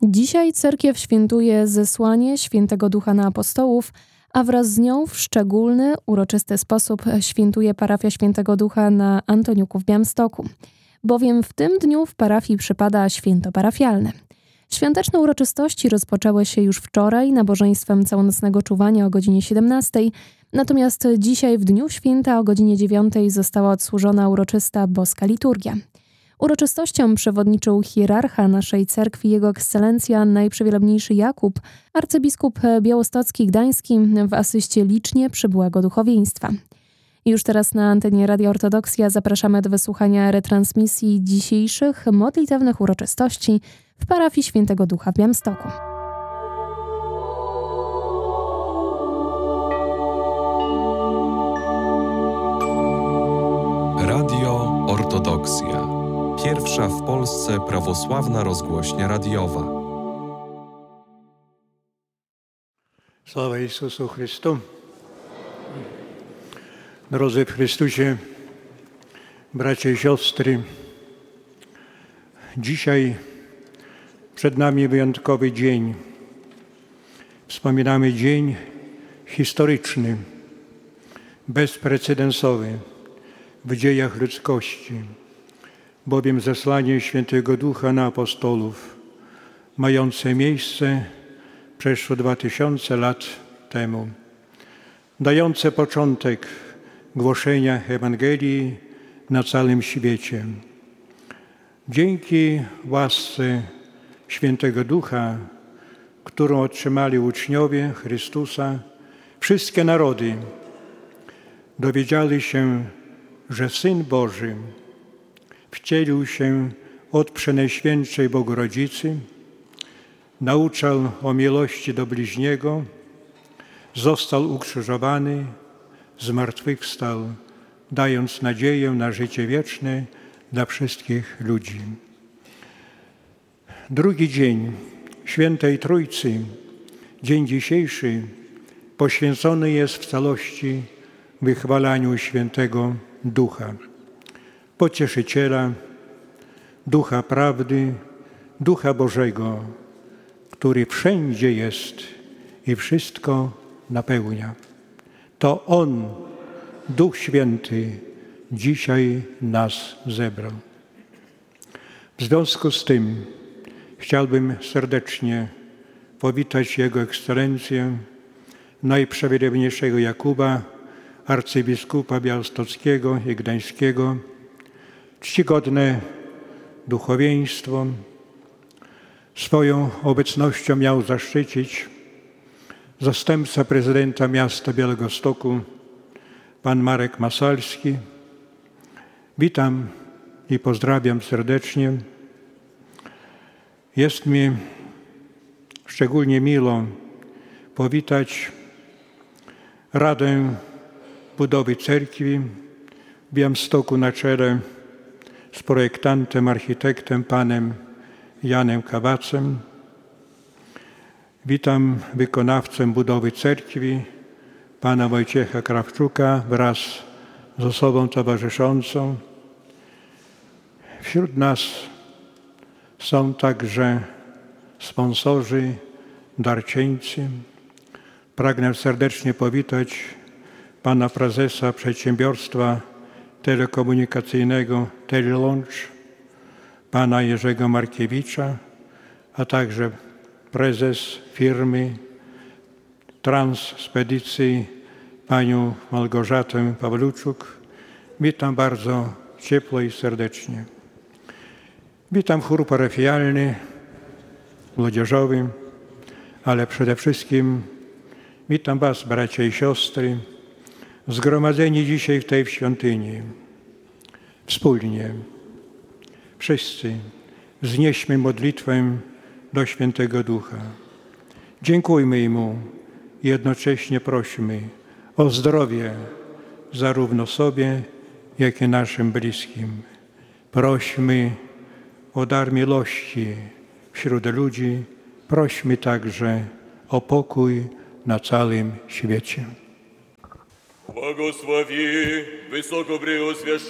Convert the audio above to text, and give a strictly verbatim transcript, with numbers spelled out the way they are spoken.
Dzisiaj cerkiew świętuje zesłanie Świętego Ducha na apostołów, a wraz z nią w szczególny, uroczysty sposób świętuje parafia Świętego Ducha na Antoniuku w Białymstoku, bowiem w tym dniu w parafii przypada święto parafialne. Świąteczne uroczystości rozpoczęły się już wczoraj nabożeństwem całonocnego czuwania o godzinie siedemnastej, natomiast dzisiaj w dniu święta o godzinie dziewiątej została odsłużona uroczysta boska liturgia. Uroczystościom przewodniczył hierarcha naszej cerkwi, Jego Ekscelencja Najprzewielebniejszy Jakub, arcybiskup białostocki gdański w asyście licznie przybyłego duchowieństwa. I już teraz na antenie Radia Ortodoksja zapraszamy do wysłuchania retransmisji dzisiejszych modlitewnych uroczystości w parafii Świętego Ducha w Białymstoku. Radio Ortodoksja. Pierwsza w Polsce prawosławna rozgłośnia radiowa. Sława Jezusu Chrystu. Drodzy w Chrystusie, bracia i siostry, dzisiaj przed nami wyjątkowy dzień. Wspominamy dzień historyczny, bezprecedensowy w dziejach ludzkości, bowiem zesłanie Świętego Ducha na apostołów, mające miejsce przeszło dwa tysiące lat temu, dające początek głoszenia Ewangelii na całym świecie. Dzięki łasce Świętego Ducha, którą otrzymali uczniowie Chrystusa, wszystkie narody dowiedziały się, że Syn Boży wcielił się od Przenajświętszej Bogorodzicy, nauczał o miłości do bliźniego, został ukrzyżowany, zmartwychwstał, dając nadzieję na życie wieczne dla wszystkich ludzi. Drugi dzień Świętej Trójcy, dzień dzisiejszy, poświęcony jest w całości wychwalaniu Świętego Ducha, Pocieszyciela, Ducha Prawdy, Ducha Bożego, który wszędzie jest i wszystko napełnia. To On, Duch Święty, dzisiaj nas zebrał. W związku z tym chciałbym serdecznie powitać Jego Ekscelencję Najprzewielebniejszego Jakuba, arcybiskupa białostockiego i gdańskiego, czcigodne duchowieństwo. Swoją obecnością miał zaszczycić zastępca prezydenta miasta Białegostoku, pan Marek Masalski. Witam i pozdrawiam serdecznie. Jest mi szczególnie miło powitać Radę Budowy Cerkwi w Białymstoku na czele z projektantem, architektem, panem Janem Kawacem. Witam wykonawcę budowy cerkwi, pana Wojciecha Krawczuka wraz z osobą towarzyszącą. Wśród nas są także sponsorzy, darczyńcy. Pragnę serdecznie powitać pana prezesa przedsiębiorstwa telekomunikacyjnego Telelaunch, pana Jerzego Markiewicza, a także prezes firmy Transspedycji, panią Małgorzatę Pawluczuk. Witam bardzo ciepło i serdecznie. Witam chór parafialny, młodzieżowy, ale przede wszystkim witam was, bracia i siostry, zgromadzeni dzisiaj w tej świątyni. Wspólnie, wszyscy wznieśmy modlitwę do Świętego Ducha. Dziękujmy Mu i jednocześnie prośmy o zdrowie zarówno sobie, jak i naszym bliskim. Prośmy o dar miłości wśród ludzi, prośmy także o pokój na całym świecie. Błogosławi wysokopреосвященнейшего